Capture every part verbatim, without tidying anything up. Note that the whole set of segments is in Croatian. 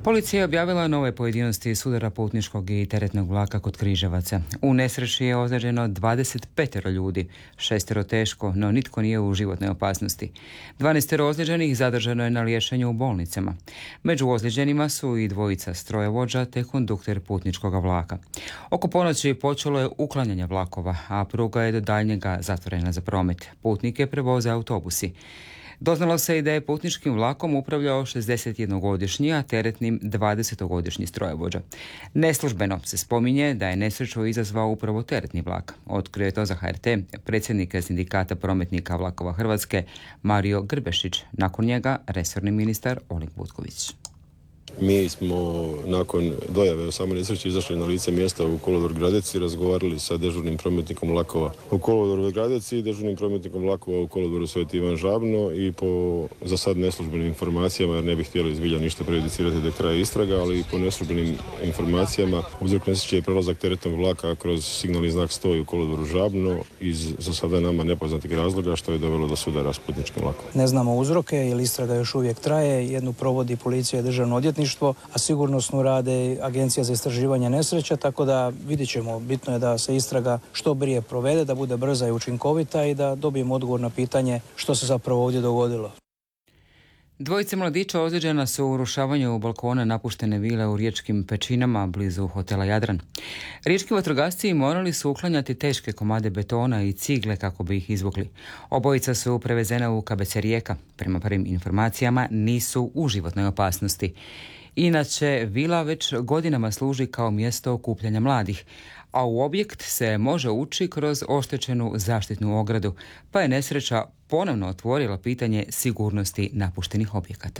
Policija je objavila nove pojedinosti sudara putničkog i teretnog vlaka kod Križevaca. U nesreći je ozlijeđeno dvadeset pet ljudi, šestero teško, no nitko nije u životnoj opasnosti. dvanaest ozlijeđenih zadržano je na liječenju u bolnicama. Među ozlijeđenima su i dvojica strojovođa te kondukter putničkog vlaka. Oko ponoći počelo je uklanjanje vlakova, a pruga je do daljnjega zatvorena za promet. Putnike prevoze autobusi. Doznalo se i da je putničkim vlakom upravljao šezdesetjednogodišnji, a teretnim dvadesetogodišnji strojovođa. Neslužbeno se spominje da je nesreću izazvao upravo teretni vlak. Otkrio je to za H R T predsjednik sindikata prometnika vlakova Hrvatske Mario Grbešić. Nakon njega resorni ministar Oleg Butković. Mi smo nakon dojave o samoj nesreći izašli na lice mjesta u kolodvor Gradec i razgovarali sa dežurnim prometnikom vlakova u kolodvoru Gradec i dežurnim prometnikom vlakova u kolodvoru Sveti Ivan Žabno i po za sad neslužbenim informacijama, jer ne bih htjeli zbilja ništa prejudicirati dok traje istraga, ali po neslužbenim informacijama uzrok nesreće je prelazak teretnog vlaka kroz signalni znak sto u kolodvoru Žabno iz za sada nama nepoznatih razloga, što je dovelo do sudara s putničkim vlakom. Ne znamo uzroke jer istraga još uvijek traje. Jednu provodi policija i državno odvjetništvo, a sigurnosno rade Agencija za istraživanje nesreća, tako da vidjet ćemo. Bitno je da se istraga što prije provede, da bude brza i učinkovita i da dobijemo odgovor na pitanje što se zapravo ovdje dogodilo. Dvojice mladića ozlijeđena su u urušavanju balkona napuštene vile u riječkim Pećinama blizu hotela Jadran. Riječki vatrogasci morali su uklanjati teške komade betona i cigle kako bi ih izvukli. Obojica su prevezena u K B C Rijeka. Prema prvim informacijama nisu u životnoj opasnosti. Inače, vila već godinama služi kao mjesto okupljanja mladih, a u objekt se može ući kroz oštećenu zaštitnu ogradu, pa je nesreća ponovno otvorila pitanje sigurnosti napuštenih objekata.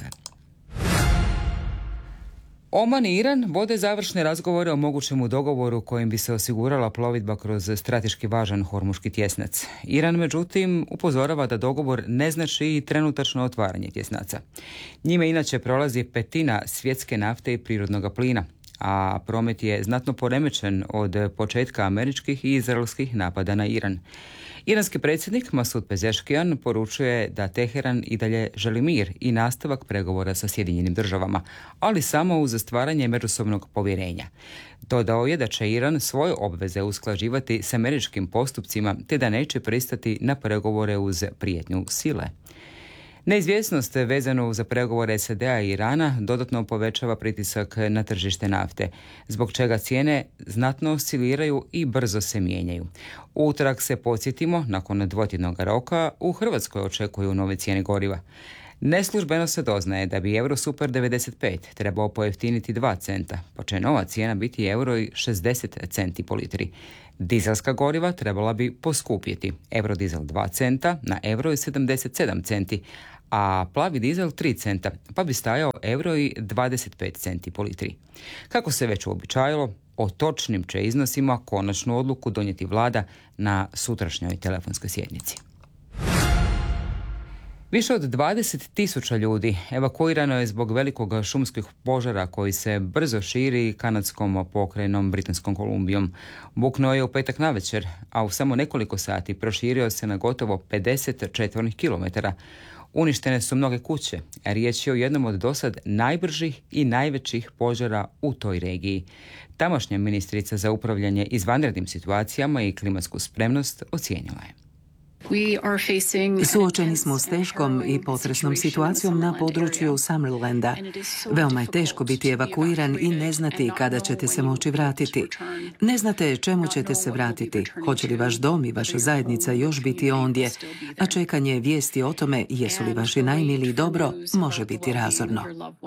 Oman i Iran vode završne razgovore o mogućemu dogovoru kojim bi se osigurala plovidba kroz strateški važan hormuški tjesnac. Iran, međutim, upozorava da dogovor ne znači i trenutačno otvaranje tjesnaca. Njime inače prolazi petina svjetske nafte i prirodnog plina, a promet je znatno poremećen od početka američkih i izraelskih napada na Iran. Iranski predsjednik Masud Pezeškijan poručuje da Teheran i dalje želi mir i nastavak pregovora sa Sjedinjenim državama, ali samo uz stvaranje međusobnog povjerenja. Dodao je da će Iran svoje obveze usklađivati s američkim postupcima te da neće pristati na pregovore uz prijetnju sile. Neizvjesnost vezano za pregovore S A D-a i Irana dodatno povećava pritisak na tržište nafte, zbog čega cijene znatno osciliraju i brzo se mijenjaju. U utorak se podsjetimo, nakon dvotjednog roka, u Hrvatskoj očekuju nove cijene goriva. Neslužbeno se doznaje da bi Eurosuper devedeset pet trebao pojeftiniti dva centa, pa će nova cijena biti euro i šezdeset centi po litri. Dizelska goriva trebala bi poskupjeti, eurodizel dva centa na euro i sedamdeset sedam centi, a plavi dizel tri centa, pa bi stajao euro i dvadeset pet centi po litri. Kako se već uobičajilo, o točnim će iznosima konačnu odluku donijeti vlada na sutrašnjoj telefonskoj sjednici. Više od dvadeset tisuća ljudi evakuirano je zbog velikog šumskih požara koji se brzo širi kanadskom pokrajinom Britanskom Kolumbijom. Buknuo je u petak navečer, a u samo nekoliko sati proširio se na gotovo pedeset četvornih kilometara. Uništene su mnoge kuće, a riječ je o jednom od dosad najbržih i najvećih požara u toj regiji. Tamošnja ministrica za upravljanje izvanrednim situacijama i klimatsku spremnost ocijenila je: Suočeni smo s teškom i potresnom situacijom na području Summerlanda. Veoma je teško biti evakuiran i ne znati kada ćete se moći vratiti. Ne znate čemu ćete se vratiti, hoće li vaš dom i vaša zajednica još biti ondje, a čekanje vijesti o tome jesu li vaši najmiliji dobro može biti razorno.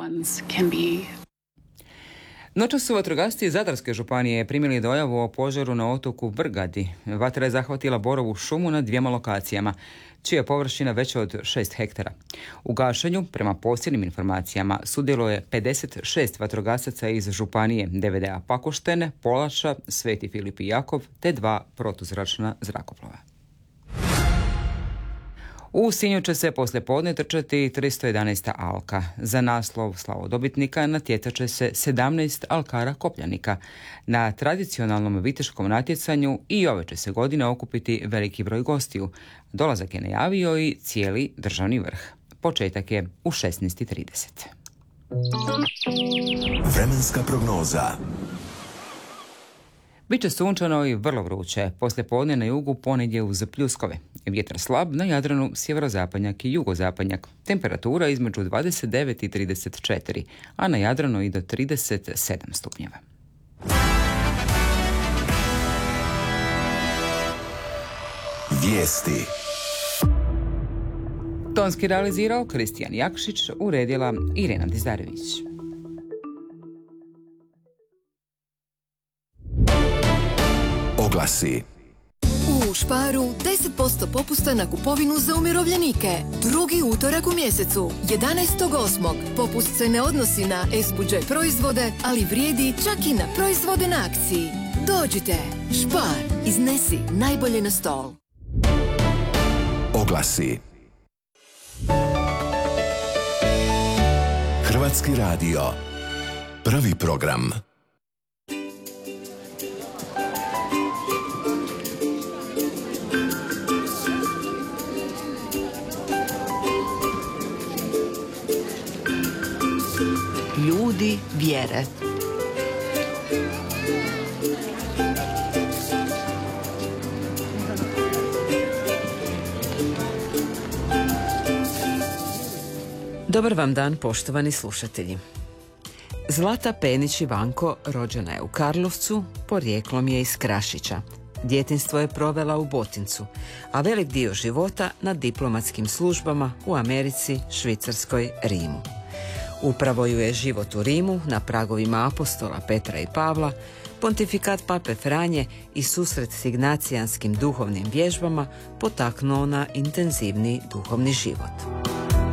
Noćas su vatrogasci iz Zadarske županije primili dojavu o požaru na otoku Vrgadi. Vatra je zahvatila borovu šumu na dvijema lokacijama, čija je površina veća od šest hektara. U gašenju, prema posljednjim informacijama, sudjeluje pedeset šest vatrogasaca iz županije D V D A Pakoštene, Polača, Sveti Filip i Jakov te dva protuzračna zrakoplova. U Sinju će se poslijepodne trčati tristo jedanaesta alka. Za naslov slavodobitnika natjecat će se sedamnaest alkara kopljanika. Na tradicionalnom viteškom natjecanju i ove će se godine okupiti veliki broj gostiju. Dolazak je najavio i cijeli državni vrh. Početak je u šesnaest i trideset. Vremenska prognoza. Biće sunčano i vrlo vruće. Poslije podne na jugu ponegdje uz pljuskove. Vjetar slab, na Jadranu sjeverozapadnjak i jugozapadnjak. Temperatura između dvadeset devet i trideset četiri, a na Jadranu i do trideset sedam stupnjeva. Vijesti. Tonski realizirao Kristijan Jakšić, uredila Irena Dizarević. Oglasi. U Sparu deset posto popusta na kupovinu za umirovljenike. Drugi utorak u mjesecu, jedanaestog osmog Popust se ne odnosi na S-budžet proizvode, ali vrijedi čak i na proizvode na akciji. Dođite, Spar, iznesi najbolje na stol. Oglasi. Hrvatski radio. Prvi program. Ljudi vjere. Dobar vam dan, poštovani slušatelji. Zlata Penić Ivanko rođena je u Karlovcu, porijeklom je iz Krašića. Djetinjstvo je provela u Botincu, a velik dio života na diplomatskim službama u Americi, Švicarskoj, Rimu. Upravo ju je život u Rimu, na pragovima apostola Petra i Pavla, pontifikat pape Franje i susret s ignacijanskim duhovnim vježbama potaknuo na intenzivni duhovni život.